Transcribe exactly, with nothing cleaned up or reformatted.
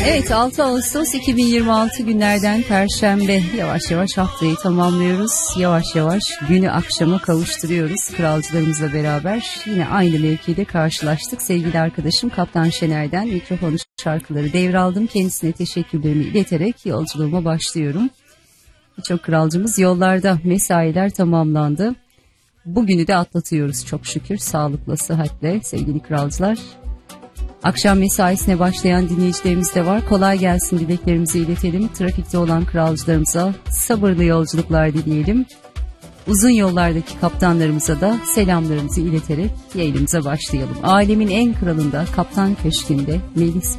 Evet, altı Ağustos iki bin yirmi altı günlerden Perşembe. Yavaş yavaş haftayı tamamlıyoruz. Yavaş yavaş günü akşama kavuşturuyoruz. Kralcılarımızla beraber yine aynı mevkide karşılaştık. Sevgili arkadaşım Kaptan Şener'den mikrofonu, şarkıları devraldım. Kendisine teşekkürlerimi ileterek yolculuğuma başlıyorum. Birçok kralcımız yollarda, mesailer tamamlandı. Bugünü de atlatıyoruz çok şükür, sağlıkla, sıhhatle sevgili kralcılar. Akşam mesaisine başlayan dinleyicilerimiz de var. Kolay gelsin dileklerimizi iletelim. Trafikte olan kralcılarımıza sabırlı yolculuklar dileyelim. Uzun yollardaki kaptanlarımıza da selamlarımızı ileterek yayınımıza başlayalım. Alemin en kralında, Kaptan Köşkü'nde Melis